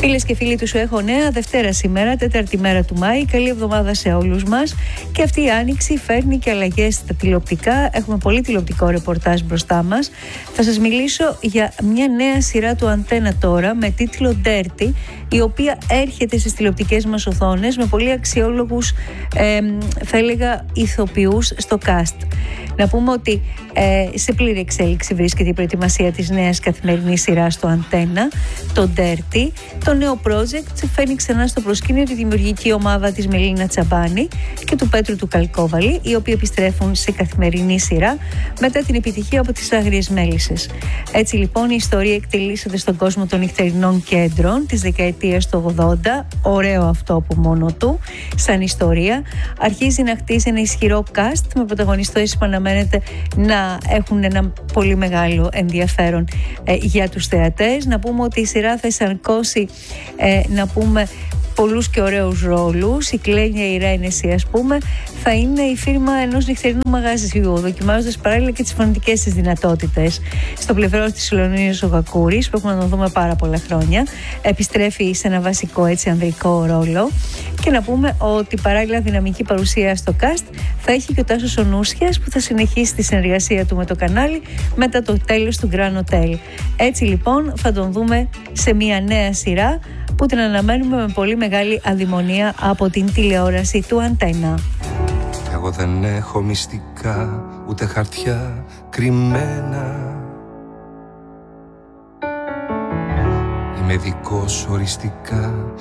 Φίλες και φίλοι του Σου Έχω Νέα, Δευτέρα σήμερα, 4η μέρα του Μάη. Καλή εβδομάδα σε όλους μας. Και αυτή η άνοιξη φέρνει και αλλαγές στα τηλεοπτικά. Έχουμε πολύ τηλεοπτικό ρεπορτάζ μπροστά μας. Θα σας μιλήσω για μια νέα σειρά του Αντένα τώρα με τίτλο Dirty, η οποία έρχεται στις τηλεοπτικές μας οθόνες με πολύ αξιόλογους, θα έλεγα, ηθοποιούς στο cast. Να πούμε ότι σε πλήρη εξέλιξη βρίσκεται η προετοιμασία της νέας καθημερινής σειράς στο Αντένα, το Dirty. Το νέο project φέρνει ξανά στο προσκήνιο τη δημιουργική ομάδα της Μελίνα Τσαμπάνη και του Πέτρου του Καλκόβαλη, οι οποίοι επιστρέφουν σε καθημερινή σειρά μετά την επιτυχία από τις Άγριες Μέλισσες. Έτσι λοιπόν η ιστορία εκτελήσεται στον κόσμο των νυχτερινών κέντρων της δεκαετίας του 80. Ωραίο αυτό από μόνο του σαν ιστορία. Αρχίζει να χτίζει ένα ισχυρό cast με πρωταγωνιστές που αναμένεται να έχουν ένα πολύ μεγάλο ενδιαφέρον για τους θεατές. Να πούμε ότι η σειρά θα εισαρκώσει να πούμε πολλούς και ωραίους ρόλους. Η Κλένια η Ρένεση, ας πούμε, θα είναι η φίρμα ενός νυχτερινού μαγαζιού, δοκιμάζοντας παράλληλα και τις φωνητικές της δυνατότητες. Στο πλευρό της Σολομίνας ο Γακούρης, που έχουμε να τον δούμε πάρα πολλά χρόνια, επιστρέφει σε ένα βασικό έτσι ανδρικό ρόλο. Και να πούμε ότι παράλληλα δυναμική παρουσία στο cast θα έχει και ο Τάσος ο Νούσιας, που θα συνεχίσει τη συνεργασία του με το κανάλι μετά το τέλος του Grand Hotel. Έτσι λοιπόν θα τον δούμε σε μια νέα σειρά που την αναμένουμε με πολύ μεγάλη αδειμονία από την τηλεόραση του Αντένα. Εγώ δεν έχω μυστικά, ούτε χαρτιά κρυμμένα. Είμαι δικός οριστικά